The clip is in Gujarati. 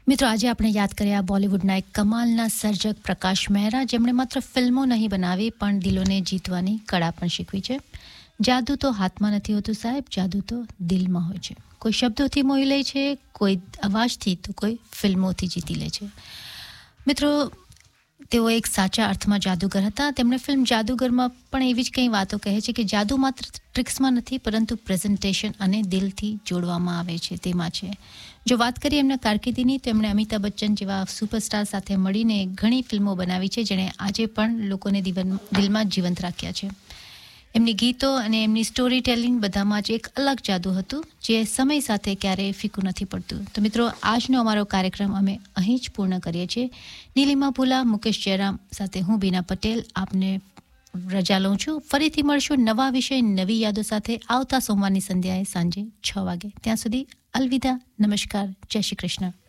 મિત્રો, આજે આપણે યાદ કર્યા બોલિવૂડના એક કમાલના સર્જક પ્રકાશ મહેરા, જેમણે માત્ર ફિલ્મો નહીં બનાવી પણ દિલોને જીતવાની કળા પણ શીખવી છે. જાદુ તો હાથમાં નથી હોતું સાહેબ, જાદુ તો દિલમાં હોય છે. કોઈ શબ્દોથી મોહી લે છે, કોઈ અવાજથી તો કોઈ ફિલ્મોથી જીતી લે છે. મિત્રો, તેઓ એક સાચા અર્થમાં જાદુગર હતા. તેમણે ફિલ્મ જાદુગરમાં પણ એવી જ કંઈ વાતો કહે છે કે જાદુ માત્ર ટ્રિક્સમાં નથી પરંતુ પ્રેઝન્ટેશન અને દિલથી જોડવામાં આવે છે તેમાં છે. જો વાત કરીએ એમના કારકિર્દીની, તો એમણે અમિતાભ બચ્ચન જેવા સુપરસ્ટાર સાથે મળીને ઘણી ફિલ્મો બનાવી છે, જેણે આજે પણ લોકોને દિલમાં જીવંત રાખ્યા છે. એમની ગીતો અને એમની સ્ટોરી ટેલિંગ બધામાં જ એક અલગ જાદુ હતું, જે સમય સાથે ક્યારેય ફીકું નથી પડતું. તો મિત્રો, આજનો અમારો કાર્યક્રમ અમે અહીં જ પૂર્ણ કરીએ છીએ. નીલિમા ભુલા, મુકેશ જયરામ સાથે હું બીના પટેલ આપને રજા લઉં છું. ફરીથી મળશું નવા વિષય, નવી યાદો સાથે આવતા સોમવારની સંધ્યાએ સાંજે 6 વાગે. ત્યાં સુધી અલવિદા, નમસ્કાર, જય શ્રી કૃષ્ણ.